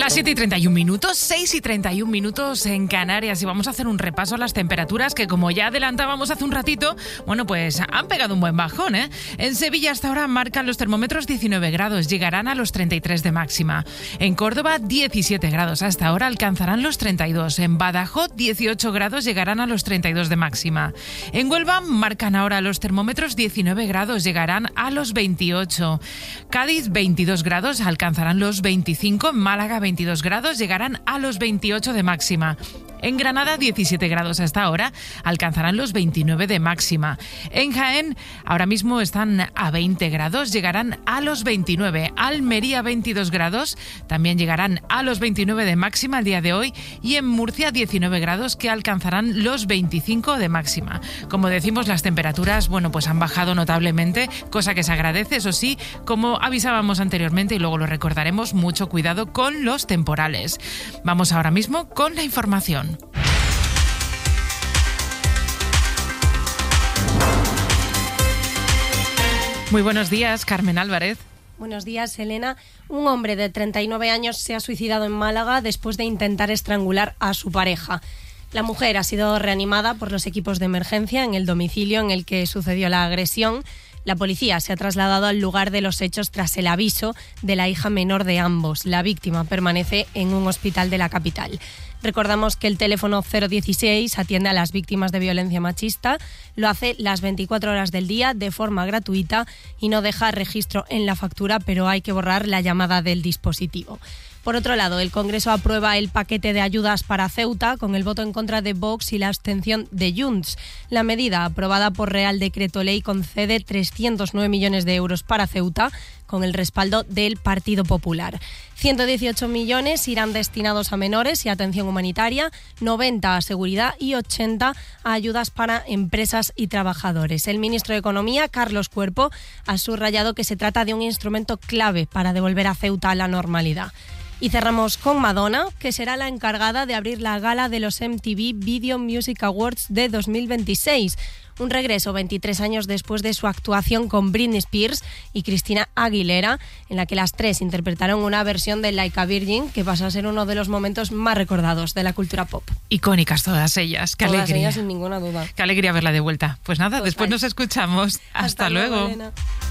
Las 7:31, 6:31 en Canarias, y vamos a hacer un repaso a las temperaturas que, como ya adelantábamos hace un ratito, bueno, pues han pegado un buen bajón, ¿eh? En Sevilla hasta ahora marcan los termómetros 19 grados, llegarán a los 33 de máxima. En Córdoba 17 grados, hasta ahora alcanzarán los 32. En Badajoz 18 grados, llegarán a los 32 de máxima. En Huelva marcan ahora los termómetros 19 grados, llegarán a los 28. Cádiz 22 grados, alcanzarán los 25. En Málaga 22 grados, llegarán a los 28 de máxima. En Granada 17 grados hasta ahora, alcanzarán los 29 de máxima. En Jaén ahora mismo están a 20 grados, llegarán a los 29. Almería 22 grados, también llegarán a los 29 de máxima el día de hoy. Y en Murcia 19 grados, que alcanzarán los 25 de máxima. Como decimos, las temperaturas, bueno, pues han bajado notablemente, cosa que se agradece, eso sí, como avisábamos anteriormente y luego lo recordaremos, mucho cuidado con los temporales. Vamos ahora mismo con la información. Muy buenos días, Carmen Álvarez. Buenos días, Elena. Un hombre de 39 años se ha suicidado en Málaga después de intentar estrangular a su pareja. La mujer ha sido reanimada por los equipos de emergencia en el domicilio en el que sucedió la agresión. La policía se ha trasladado al lugar de los hechos tras el aviso de la hija menor de ambos. La víctima permanece en un hospital de la capital. Recordamos que el teléfono 016 atiende a las víctimas de violencia machista, lo hace las 24 horas del día de forma gratuita y no deja registro en la factura, pero hay que borrar la llamada del dispositivo. Por otro lado, el Congreso aprueba el paquete de ayudas para Ceuta con el voto en contra de Vox y la abstención de Junts. La medida, aprobada por Real Decreto Ley, concede 309 millones de euros para Ceuta, con el respaldo del Partido Popular. 118 millones irán destinados a menores y atención humanitaria, 90 a seguridad y 80 a ayudas para empresas y trabajadores. El ministro de Economía, Carlos Cuerpo, ha subrayado que se trata de un instrumento clave para devolver a Ceuta la normalidad. Y cerramos con Madonna, que será la encargada de abrir la gala de los MTV Video Music Awards de 2026. Un regreso 23 años después de su actuación con Britney Spears y Christina Aguilera, en la que las tres interpretaron una versión de Like a Virgin, que pasa a ser uno de los momentos más recordados de la cultura pop. Icónicas todas ellas, qué todas alegría. Ellas, sin ninguna duda. Qué alegría verla de vuelta. Pues nada, Total. Después nos escuchamos. Hasta luego. Elena.